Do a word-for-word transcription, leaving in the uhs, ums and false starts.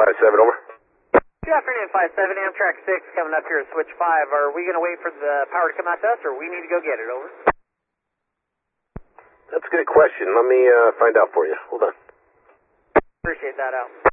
five seven, over. Good afternoon, five seven, Amtrak six coming up here at switch five. Are we going to wait for the power to come out to us, or we need to go get it, over? That's a good question. Let me uh, find out for you. Hold on. Appreciate that, out.